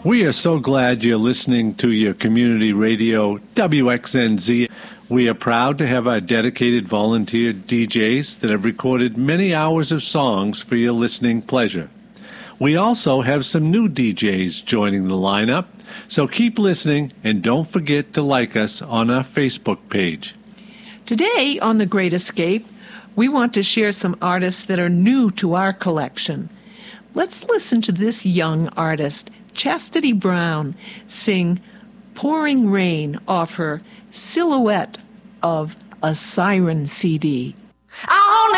We are so glad you're listening to your community radio, WXNZ. We are proud to have our dedicated volunteer DJs that have recorded many hours of songs for your listening pleasure. We also have some new DJs joining the lineup, so keep listening and don't forget to like us on our Facebook page. Today on The Great Escape, we want to share some artists that are new to our collection. Let's listen to this young artist, Chastity Brown, sing Pouring Rain off her Silhouette of a Siren CD.